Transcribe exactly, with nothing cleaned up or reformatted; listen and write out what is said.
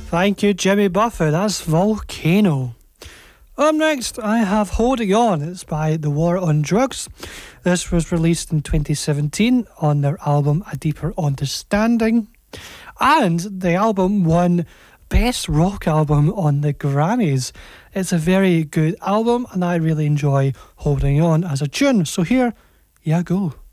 Thank you, Jimmy Buffett. That's Volcano. Up next, I have Holding On. It's by The War on Drugs. This was released in twenty seventeen on their album A Deeper Understanding. And the album won Best Rock Album on the Grammys. It's a very good album, and I really enjoy Holding On as a tune. So here you go.